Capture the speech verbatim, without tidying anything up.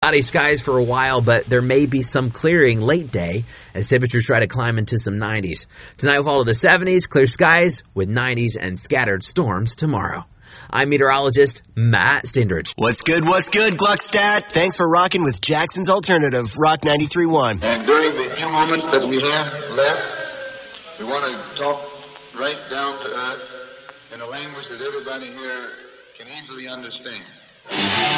Cloudy skies for a while, but there may be some clearing late day as temperatures try to climb into some nineties. Tonight will fall to the seventies, clear skies with nineties and scattered storms tomorrow. I'm meteorologist Matt Stindridge. What's good, what's good, Gluckstadt? Thanks for rocking with Jackson's Alternative, Rock ninety-three point one. And during the few moments that we have left, we want to talk right down to earth in a language that everybody here can easily understand.